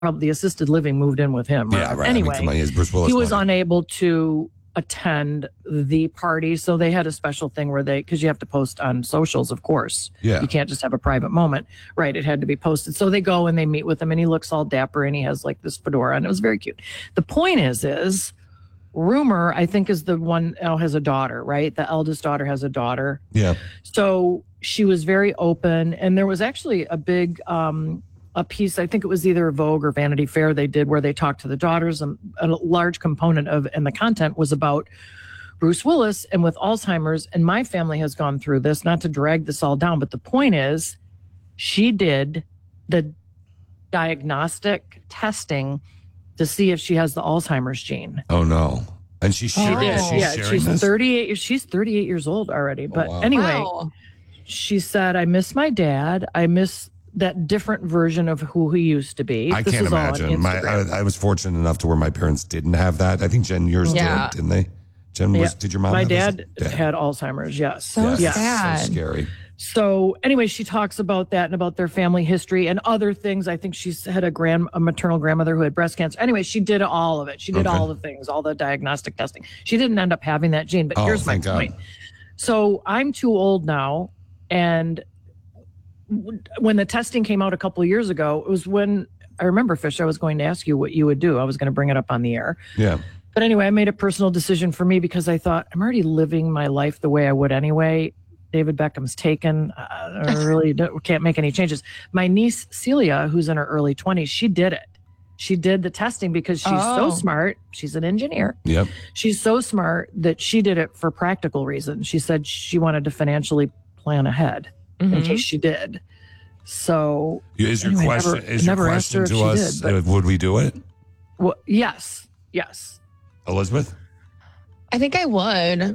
probably the assisted living moved in with him. Yeah, right. Anyway, I mean, Bruce Willis he was money. unable to attend the party. So they had a special thing where because you have to post on socials, of course. Yeah. You can't just have a private moment. Right. It had to be posted. So they go and they meet with him and he looks all dapper and he has like this fedora and it was very cute. The point is Rumor, I think, is the one now has a daughter, right? The eldest daughter has a daughter. Yeah. So she was very open. And there was actually a big, a piece, I think it was either Vogue or Vanity Fair they did where they talked to the daughters. And a large component and the content was about Bruce Willis and with Alzheimer's. And my family has gone through this, not to drag this all down, but the point is she did the diagnostic testing to see if she has the Alzheimer's gene. Oh, no. And she shared it. She's 38. She's 38 years old already. But anyway, she said, I miss my dad. I miss that different version of who he used to be. I can't imagine. I was fortunate enough to where my parents didn't have that. I think Jen, yours did, didn't they? Jen, did your mom My have dad had Alzheimer's, yes. So sad. So scary. So anyway, she talks about that and about their family history and other things. I think she's had a maternal grandmother who had breast cancer. Anyway, she did all of it. She did all the things, all the diagnostic testing. She didn't end up having that gene, but here's my point. So I'm too old now. And when the testing came out a couple of years ago, it was when I remember, Fish, I was going to ask you what you would do. I was going to bring it up on the air. Yeah. But anyway, I made a personal decision for me because I thought I'm already living my life the way I would anyway. David Beckham's taken. I really can't make any changes. My niece, Celia, who's in her early 20s, she did it. She did the testing because she's so smart. She's an engineer. Yep. She's so smart that she did it for practical reasons. She said she wanted to financially plan ahead in case she did. So is your question to us, would we do it? Well, yes. Elizabeth? I think I would.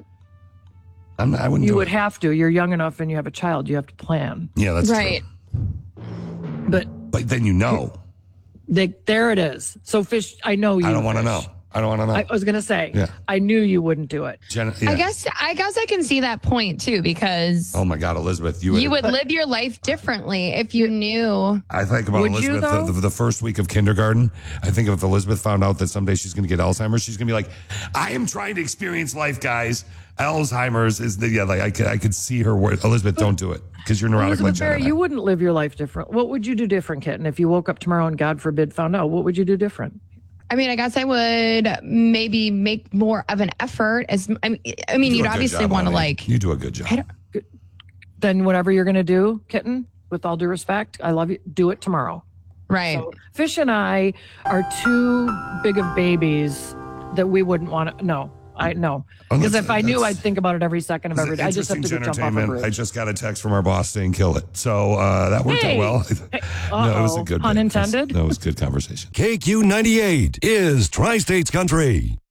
I wouldn't. You would have to. You're young enough and you have a child. You have to plan. Yeah, that's right. True. But then you know. There it is. So, Fish, I know you. I don't want to know. I was going to say, I knew you wouldn't do it. I guess I can see that point too, because oh my God, Elizabeth, you would live your life differently if you knew. I think about Elizabeth the first week of kindergarten. I think if Elizabeth found out that someday she's going to get Alzheimer's, she's going to be like, I am trying to experience life, guys. Alzheimer's is I could see her word. Elizabeth, don't do it because you're neurotic like Jen. You wouldn't live your life different. What would you do different, Kitten? If you woke up tomorrow and God forbid found out, what would you do different? I mean, I guess I would maybe make more of an effort. I mean, you'd obviously want to You do a good job. Then whatever you're going to do, Kitten, with all due respect, I love you. Do it tomorrow. Right. So Fish and I are too big of babies that we wouldn't want to. No. I know. Because if I knew, I'd think about it every second of every day. I just have to jump off a bridge. I just got a text from our boss saying kill it. So that worked out well. No, it was a good pun intended. That was good conversation. KQ98 is Tri-States Country.